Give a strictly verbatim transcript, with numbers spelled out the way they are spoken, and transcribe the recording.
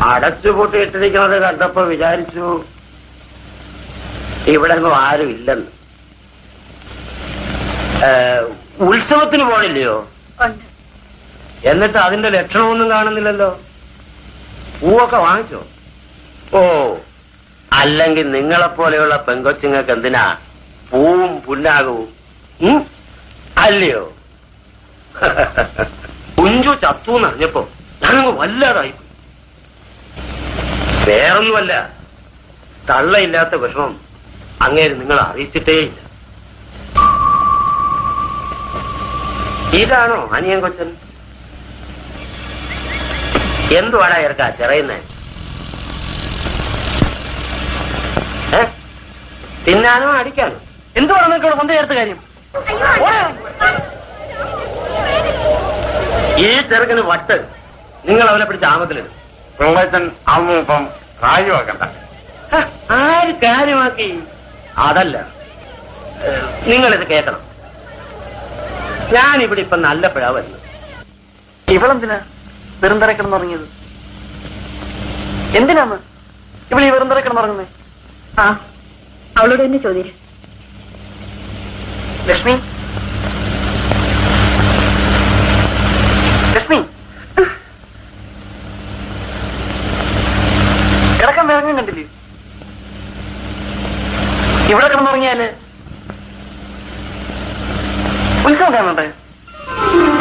അടച്ചുപൂട്ടിയിട്ടിരിക്കുന്നത് കണ്ടപ്പോ വിചാരിച്ചു ഇവിടെ ഒന്നും ആരും ഇല്ലെന്ന്. ഉത്സവത്തിന് പോണില്ലയോ? എന്നിട്ട് അതിന്റെ ലക്ഷണമൊന്നും കാണുന്നില്ലല്ലോ. പൂവൊക്കെ വാങ്ങിച്ചോ? ഓ, അല്ലെങ്കിൽ നിങ്ങളെപ്പോലെയുള്ള പെങ്കൊച്ചുങ്ങൾക്ക് എന്തിനാ പൂവും പുന്നാകവും? അല്ലയോ? കുഞ്ചു ചത്തൂന്നറിഞ്ഞപ്പോ ഞാനങ്ങ് വല്ലാതായി. വേറൊന്നുമല്ല, തള്ളയില്ലാത്ത വിഷമം അങ്ങേര് നിങ്ങളെ അറിയിച്ചിട്ടേയില്ല. ഇതാണോ അനിയൻ കൊച്ചൻ? എന്തുവാടാ ഇറക്കാ ചെറയുന്നേ? ഏ തിന്നാനോ അടിക്കാനോ? എന്തുവാണ് നിങ്ങൾക്കോട് കൊണ്ടു ചേർത്ത കാര്യം? ഈ ചെറുക്കന് വട്ട്. നിങ്ങൾ അവനെ പിടിച്ച് ആമത്തിലിടും. പിള്ളേച്ചൻ അമ്മ ഇപ്പം കാര്യമാക്കണ്ട. ആര് കാര്യമാക്കി? അതല്ല, നിങ്ങളിത് കേൾക്കണം. ഞാനിവിടെ ഇപ്പൊ നല്ലപ്പോഴാ വരുന്നത്. ഇവളെന്തിനാ വെറും തറ കിടന്നുറങ്ങിയത്? എന്തിനാന്ന് ഇവൾ ഈ വെറും തറ കിടന്നുറങ്ങുന്നത്? ആ, അവളോട് തന്നെ ചോദ്യം. ലക്ഷ്മി, ലക്ഷ്മി, കിടക്കാൻ വേറങ്ങും കണ്ടില്ലേ? ഇവിടെ കിടന്നുറങ്ങിയാല് ഉത്സവം കാണണ്ടേ?